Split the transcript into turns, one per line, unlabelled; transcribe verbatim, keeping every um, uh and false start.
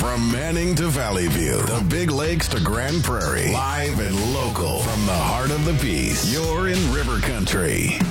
From Manning to Valley View, the Big Lakes to Grand Prairie, live and local from the heart of the Peace. You're in River Country.